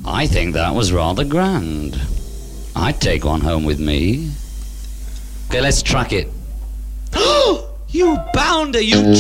I think that was rather grand. I'd take one home with me. Okay, let's track it. You bounder, you